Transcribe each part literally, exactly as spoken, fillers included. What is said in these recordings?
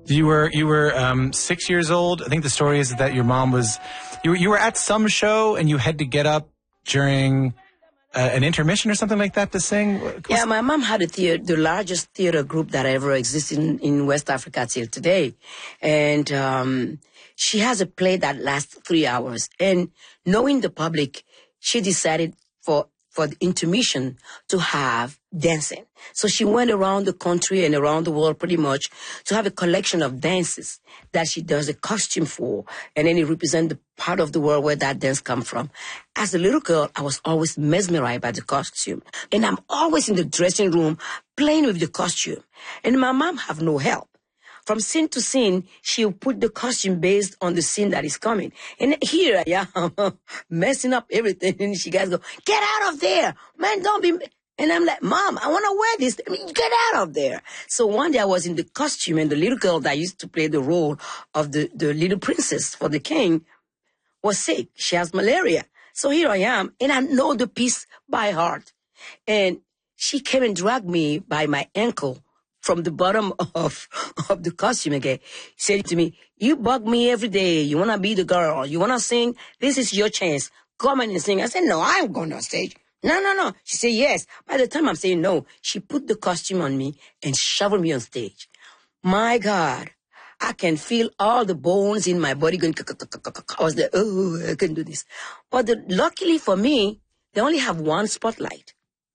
You were you were um, six years old. I think the story is that your mom was you were, you were at some show and you had to get up during uh, an intermission or something like that to sing. What's yeah, my mom had a theater, the largest theater group that ever existed in, in West Africa till today, and um, she has a play that lasts three hours. And knowing the public, she decided for for the intermission to have dancing. So she went around the country and around the world pretty much to have a collection of dances that she does a costume for. And then it represents the part of the world where that dance come from. As a little girl, I was always mesmerized by the costume. And I'm always in the dressing room playing with the costume. And my mom have no help. From scene to scene, she'll put the costume based on the scene that is coming. And here I am, messing up everything. And she guys go, get out of there. Man, don't be... And I'm like, Mom, I want to wear this. I mean, get out of there. So one day I was in the costume, and the little girl that used to play the role of the, the little princess for the king was sick. She has malaria. So here I am, and I know the piece by heart. And she came and dragged me by my ankle from the bottom of, of the costume again. Said to me, you bug me every day. You want to be the girl. You want to sing? This is your chance. Come in and sing. I said, no, I'm going on stage. No, no, no. She said, yes. By the time I'm saying no, she put the costume on me and shoveled me on stage. My God, I can feel all the bones in my body going, I was there, oh, I couldn't do this. But the, luckily for me, they only have one spotlight.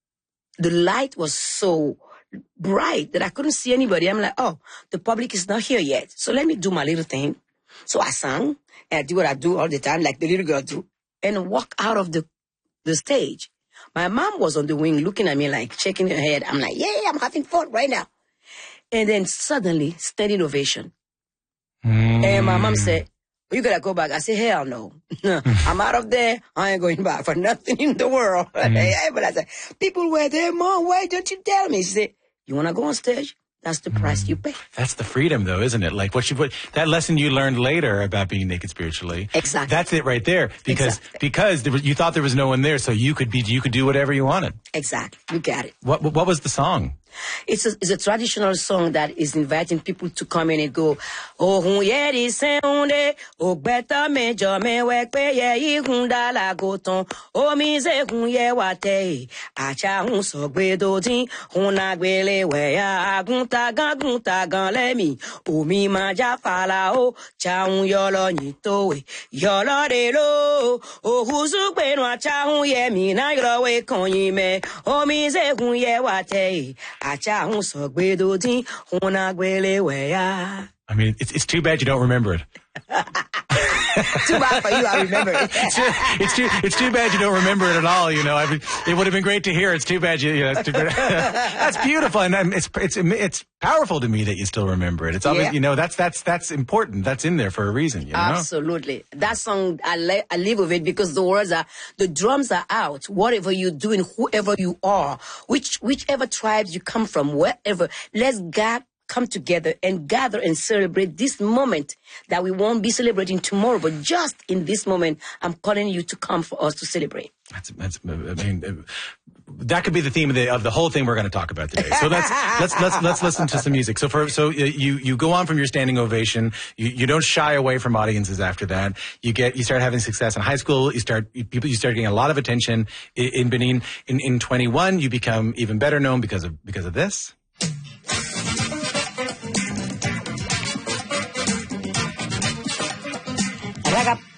The light was so bright that I couldn't see anybody. I'm like, oh, the public is not here yet. So let me do my little thing. So I sang, and I do what I do all the time, like the little girl do, and walk out of the, the stage. My mom was on the wing looking at me like shaking her head. I'm like, yeah, I'm having fun right now. And then suddenly, standing ovation. Mm. And my mom said, you gotta go back. I said, hell no. I'm out of there. I ain't going back for nothing in the world. Mm. But I said, people were there, Mom, why don't you tell me? She said, you want to go on stage? That's the price you pay. That's the freedom, though, isn't it? Like what you put, that lesson you learned later about being naked spiritually. Exactly. That's it right there. Because exactly. because there was, you thought there was no one there, so you could be you could do whatever you wanted. Exactly. You got it. What what was the song? It's a, it's a traditional song that is inviting people to come in and go, oh, yeri seunde, oh, beta me jo me wekpe ye hunda la goton, oh, mi ze hun ye wate, acha hun so gbedo din, huna gbele we ya agunta gan gunta gan le mi, o mi maja fala o, cha hun yolo ni towe, yolo de lo, o huzu gbe no acha hun ye mi na yolo we kon yi me, o mi ze hun ye wate. I mean, it's it's too bad you don't remember it. Too bad for you, I remember it. it's, too, it's too it's too bad you don't remember it at all. You know, I mean, it would have been great to hear. It's too bad you. you know, it's too bad. That's beautiful, and it's it's it's powerful to me that you still remember it. It's always, yeah. you know, that's that's that's important. That's in there for a reason. You know? Absolutely, that song I li- I live with it because the words are, the drums are out. Whatever you're doing, whoever you are, which whichever tribes you come from, wherever, let's God. come together and gather and celebrate this moment that we won't be celebrating tomorrow, but just in this moment, I'm calling you to come for us to celebrate. That's, that's, I mean, that could be the theme of the of the whole thing we're going to talk about today. So let's let's let's let's listen to some music. So for so you you go on from your standing ovation. You you don't shy away from audiences after that. You get you start having success in high school. You start people you start getting a lot of attention in, in Benin. In in twenty-one, you become even better known because of because of this.